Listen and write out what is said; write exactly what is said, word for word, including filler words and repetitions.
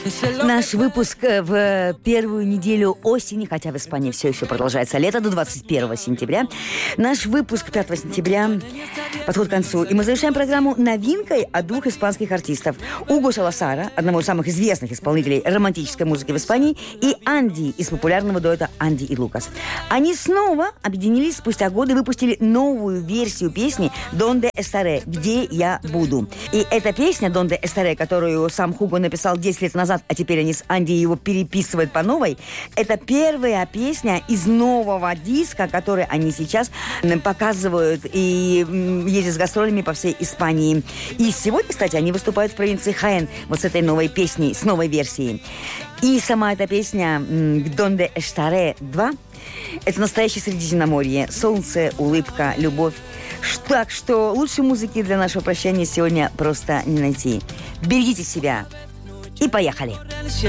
Наш выпуск в первую неделю осени, хотя в Испании все еще продолжается лето, до двадцать первого сентября. Наш выпуск пятого сентября подходит к концу. И мы завершаем программу новинкой от двух испанских артистов. Уго Саласара, одного из самых известных исполнителей романтической музыки в Испании, и Анди из популярного дуэта Анди и Лукас. Они снова объединились спустя годы и выпустили новую версию песни «Donde estaré», «Где я буду». И эта песня «Donde estaré», которую сам Хуго написал десять лет назад, а теперь они с Анди его переписывают по новой, это первая песня из нового диска, который они сейчас показывают и ездят с гастролями по всей Испании. И сегодня, кстати, они выступают в провинции Хаэн вот с этой новой песней, с новой версией. И сама эта песня «Donde estaré два» — это настоящее Средиземноморье. Солнце, улыбка, любовь. Так что лучшей музыки для нашего прощания сегодня просто не найти. Берегите себя. И поехали.